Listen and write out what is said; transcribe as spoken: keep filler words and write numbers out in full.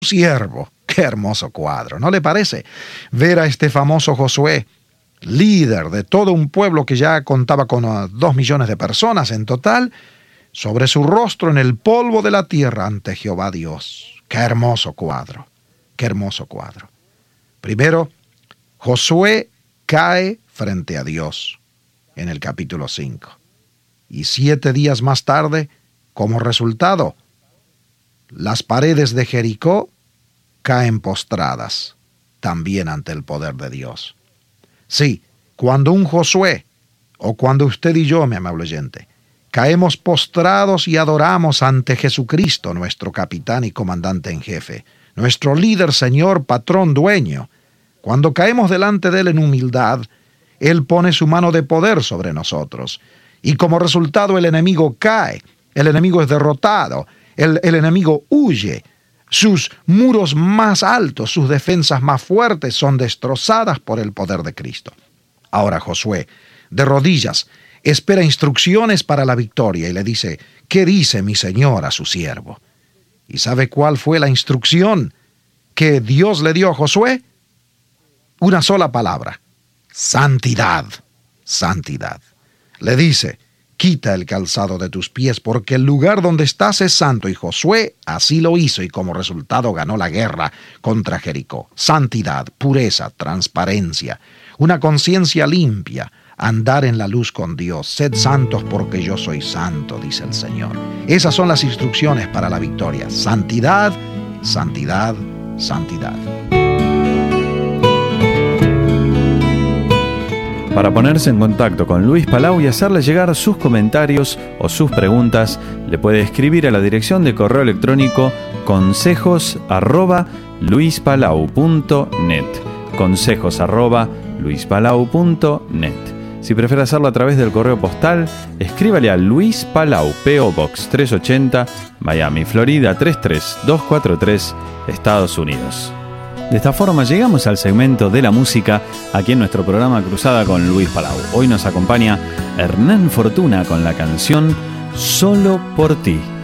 siervo. Qué hermoso cuadro, ¿no le parece? Ver a este famoso Josué, líder de todo un pueblo que ya contaba con uh, dos millones de personas en total, sobre su rostro en el polvo de la tierra ante Jehová Dios. Qué hermoso cuadro, qué hermoso cuadro. Primero, Josué cae frente a Dios en el capítulo cinco. Y siete días más tarde, como resultado, las paredes de Jericó caen postradas también ante el poder de Dios. Sí, cuando un Josué, o cuando usted y yo, mi amable oyente, caemos postrados y adoramos ante Jesucristo, nuestro capitán y comandante en jefe, nuestro líder, Señor, patrón, dueño, cuando caemos delante de Él en humildad, Él pone su mano de poder sobre nosotros, y como resultado el enemigo cae, el enemigo es derrotado, el, el enemigo huye, sus muros más altos, sus defensas más fuertes son destrozadas por el poder de Cristo. Ahora Josué, de rodillas, espera instrucciones para la victoria y le dice, ¿qué dice mi Señor a su siervo? ¿Y sabe cuál fue la instrucción que Dios le dio a Josué? Una sola palabra, santidad, santidad. Le dice, quita el calzado de tus pies, porque el lugar donde estás es santo. Y Josué así lo hizo, y como resultado ganó la guerra contra Jericó. Santidad, pureza, transparencia, una conciencia limpia, andar en la luz con Dios. Sed santos porque yo soy santo, dice el Señor. Esas son las instrucciones para la victoria. Santidad, santidad, santidad. Para ponerse en contacto con Luis Palau y hacerle llegar sus comentarios o sus preguntas, le puede escribir a la dirección de correo electrónico consejos arroba luispalau punto net. Consejos arroba luispalau punto net. Si prefiere hacerlo a través del correo postal, escríbale a Luis Palau, P O Box trescientos ochenta, Miami, Florida tres tres dos cuatro tres, Estados Unidos. De esta forma llegamos al segmento de la música aquí en nuestro programa Cruzada con Luis Palau. Hoy nos acompaña Hernán Fortuna con la canción Solo por ti.